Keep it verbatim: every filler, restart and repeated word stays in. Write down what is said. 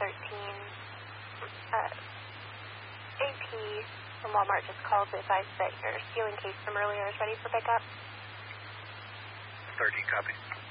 thirteen. Uh, A P from Walmart just called to advise that your stealing case from earlier is ready for pickup. thirteen, copy.